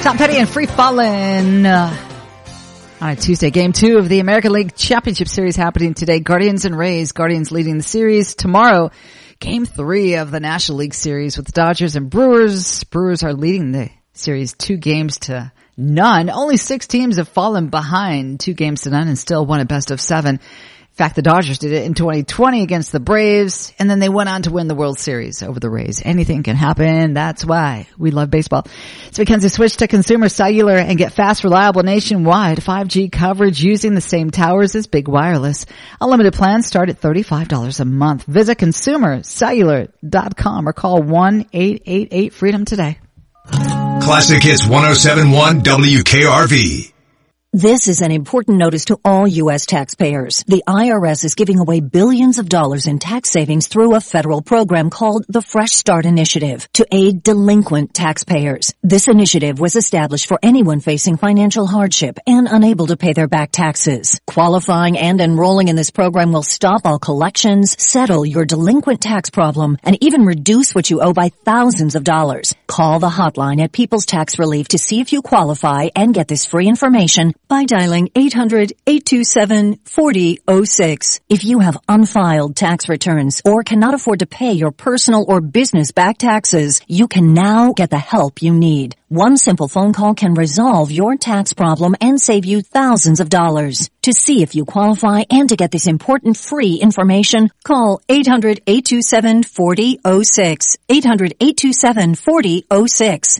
Tom Petty and Free Fallin'. On a Tuesday, Game 2 of the American League Championship Series happening today. Guardians and Rays. Guardians leading the series. Tomorrow, Game 3 of the National League Series with the Dodgers and Brewers. Brewers are leading the series 2-0. Only 6 teams have fallen behind 2-0 and still won a best of 7. In fact, the Dodgers did it in 2020 against the Braves, and then they went on to win the World Series over the Rays. Anything can happen. That's why we love baseball. So Mackenzie, switch to Consumer Cellular and get fast, reliable, nationwide 5G coverage using the same towers as Big Wireless. Unlimited plans start at $35 a month. Visit consumercellular.com or call 1-888-FREEDOM today. Classic Hits 107.1 WKRV. This is an important notice to all U.S. taxpayers. The IRS is giving away billions of dollars in tax savings through a federal program called the Fresh Start Initiative to aid delinquent taxpayers. This initiative was established for anyone facing financial hardship and unable to pay their back taxes. Qualifying and enrolling in this program will stop all collections, settle your delinquent tax problem, and even reduce what you owe by thousands of dollars. Call the hotline at People's Tax Relief to see if you qualify and get this free information by dialing 800-827-4006. If you have unfiled tax returns or cannot afford to pay your personal or business back taxes, you can now get the help you need. One simple phone call can resolve your tax problem and save you thousands of dollars. To see if you qualify and to get this important free information, call 800-827-4006. 800-827-4006.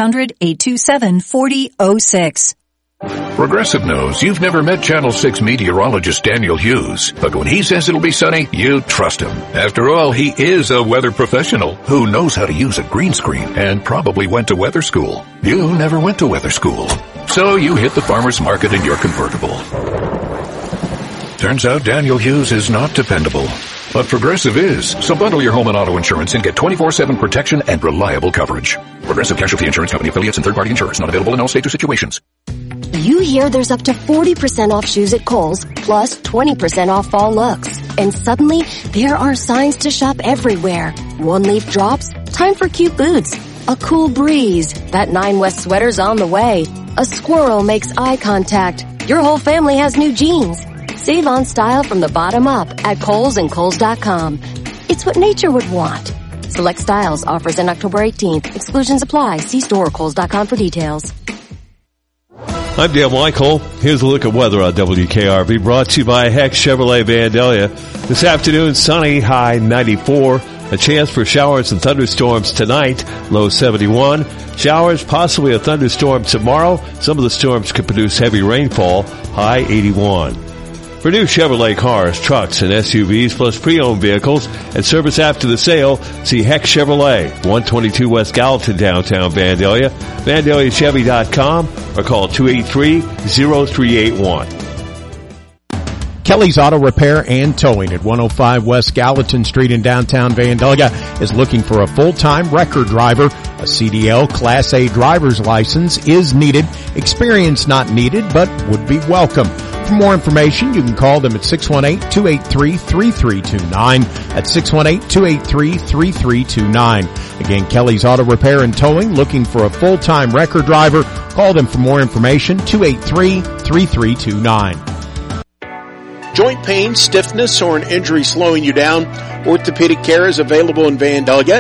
800-827-4006. Progressive knows you've never met Channel 6 meteorologist Daniel Hughes, but when he says it'll be sunny, you trust him. After all, he is a weather professional who knows how to use a green screen and probably went to weather school. You never went to weather school, so you hit the farmer's market in your convertible. Turns out Daniel Hughes is not dependable, but Progressive is. So bundle your home and auto insurance and get 24/7 protection and reliable coverage. Progressive Casualty Insurance Company affiliates and third-party insurers, not available in all states or situations. You hear there's up to 40% off shoes at Kohl's, plus 20% off fall looks. And suddenly, there are signs to shop everywhere. One leaf drops, time for cute boots. A cool breeze, that 9 West sweater's on the way. A squirrel makes eye contact. Your whole family has new jeans. Save on style from the bottom up at Kohl's and Kohl's.com. It's what nature would want. Select styles, offers in October 18th. Exclusions apply. See store or Kohl's.com for details. I'm Dan Michael. Here's a look at weather on WKRV, brought to you by Heck Chevrolet Vandalia. This afternoon, sunny, high 94. A chance for showers and thunderstorms tonight, low 71. Showers, possibly a thunderstorm tomorrow. Some of the storms could produce heavy rainfall, high 81. For new Chevrolet cars, trucks, and SUVs, plus pre-owned vehicles and service after the sale, see Heck Chevrolet, 122 West Gallatin, downtown Vandalia, VandaliaChevy.com, or call 283-0381. Kelly's Auto Repair and Towing at 105 West Gallatin Street in downtown Vandalia is looking for a full-time record driver. A CDL Class A driver's license is needed. Experience not needed, but would be welcome. For more information, you can call them at 618-283-3329. That's 618-283-3329. Again, Kelly's Auto Repair and Towing, looking for a full-time record driver. Call them for more information, 283-3329. Joint pain, stiffness, or an injury slowing you down? Orthopedic care is available in Vandalia